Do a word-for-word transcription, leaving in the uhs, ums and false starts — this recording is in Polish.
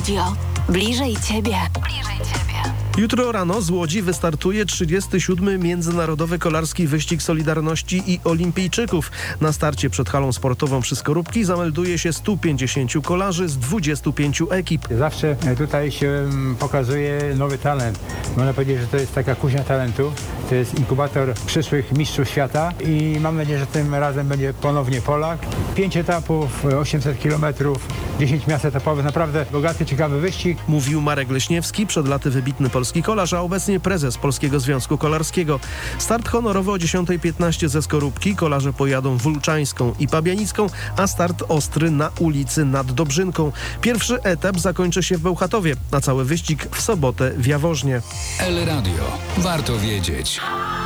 Radio. Bliżej Ciebie. Bliżej Ciebie. Jutro rano z Łodzi wystartuje trzydziesty siódmy Międzynarodowy Kolarski Wyścig Solidarności i Olimpijczyków. Na starcie przed halą sportową przy Skorupki zamelduje się stu pięćdziesięciu kolarzy z dwudziestu pięciu ekip. Zawsze tutaj się pokazuje nowy talent. Można powiedzieć, że to jest taka kuźnia talentu. To jest inkubator przyszłych mistrzów świata i mam nadzieję, że tym razem będzie ponownie Polak. Pięć etapów, osiemset kilometrów, dziesięć miast etapowych. Naprawdę bogaty, ciekawy wyścig. Mówił Marek Leśniewski, przed laty wybitny polski kolarz, a obecnie prezes Polskiego Związku Kolarskiego. Start honorowy o dziesiątej piętnaście ze Skorupki. Kolarze pojadą Wólczańską i Pabianicką, a start ostry na ulicy nad Dobrzynką. Pierwszy etap zakończy się w Bełchatowie, a cały wyścig w sobotę w Jaworznie. El Radio. Warto wiedzieć.